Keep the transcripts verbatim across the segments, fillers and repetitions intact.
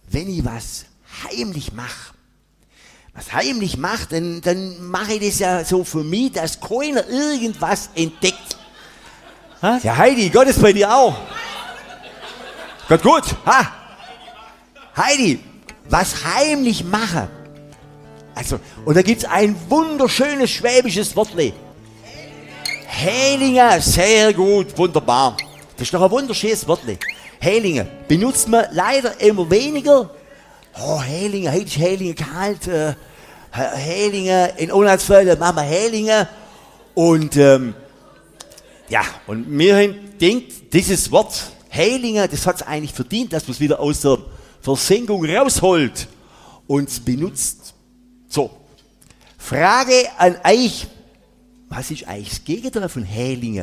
wenn ich was heimlich mache, was heimlich mache, dann, dann mache ich das ja so für mich, dass keiner irgendwas entdeckt. Was? Ja, Heidi, Gott ist bei dir auch. Gott gut, ha? Heidi, was heimlich mache. Also, und da gibt es ein wunderschönes schwäbisches Wortle. Hählinge, sehr gut, wunderbar. Das ist doch ein wunderschönes Wortle. Hählinge benutzt man leider immer weniger. Oh, Hählinge, heute ist Hählinge kalt. Äh, Hählinge, in Unheilsfällen machen wir Hählinge. Und, ähm, ja, und mir haben denkt, dieses Wort Hählinge, das hat es eigentlich verdient, dass man es wieder aus der Versenkung rausholt und benutzt. So, Frage an euch. Was ist eigentlich das Gegenteil von Hählinge?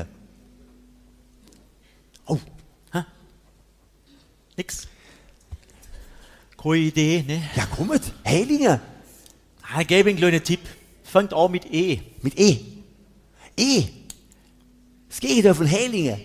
Oh, ha? Nix. Keine Idee, ne? Ja, kommt, Hählinge. Ah, ich gebe einen kleinen Tipp. Fängt an mit E. Mit E. E. Das Gegenteil von Hählinge.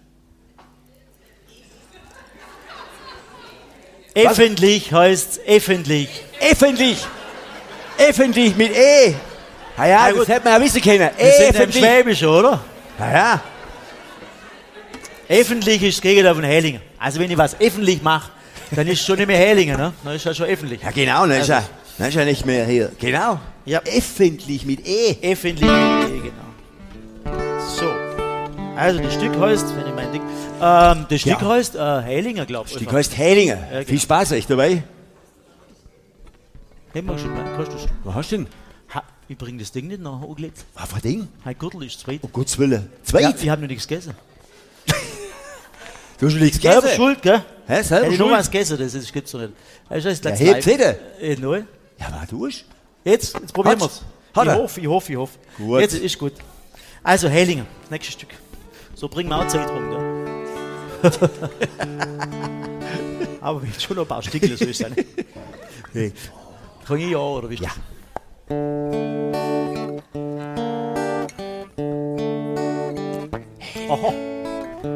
Öffentlich heißt öffentlich. Öffentlich. Öffentlich mit E. Ah ja, Na das gut. hätte man ja wissen können. Wir sind im Öffentlich. Schwäbisch, oder? Ah ja. Öffentlich ist das Gegenteil von Hählinge. Also wenn ich was öffentlich mache, dann ist es schon nicht mehr Hählinge, ne? Dann ist das schon öffentlich. Ja genau, dann ist, Also- ja, dann ist ja nicht mehr hier. Genau. Ja. Öffentlich mit E. Öffentlich mit E, genau. So. Also das Stück heißt, wenn ich mein Ding, ähm, das Stück Ja. heißt äh, Hählinger, glaube ich. Die heißt Hählinge. Ja, genau. Viel Spaß euch dabei. Haben wir schon mal, kannst du schon. Was hast du denn? Ha, ich bringe das Ding nicht nach angelegt. Was für ein Ding? Mein Gürtel ist zweit. Um Gottes Willen. Zweit? Ja, ich habe noch nichts gegessen. Du hast schon nichts Selber gegessen. schuld, gell? Hä, selber Hätte ich noch schuld? was gegessen, das, das gibt's doch nicht. Das ist Ja, das hebt letzte hätte. äh, nein. Ja, was tust Jetzt, jetzt probieren wir Hat's? es. Hat Ich er? hoffe, ich hoffe, ich hoffe. Gut. Jetzt ist gut. Also, Hählinger, nächstes Stück. So bringen wir auch Zeit rum, gell? Aber wenn schon noch ein paar Stückchen so ist es nicht. Hey. Kann ich ja, oder wie ist Ja. das? Aha.